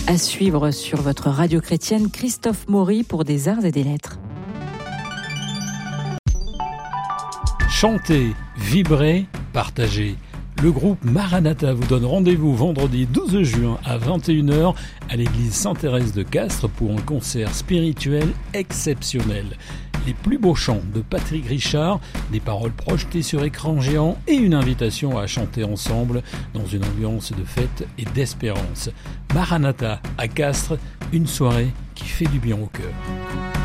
À suivre sur votre radio chrétienne, Christophe Maury pour des arts et des lettres. Chanter, vibrer, partager. Le groupe Maranatha vous donne rendez-vous vendredi 12 juin à 21h à l'église Sainte-Thérèse de Castres pour un concert spirituel exceptionnel. Les plus beaux chants de Patrick Richard, des paroles projetées sur écran géant et une invitation à chanter ensemble dans une ambiance de fête et d'espérance. Maranatha à Castres, une soirée qui fait du bien au cœur.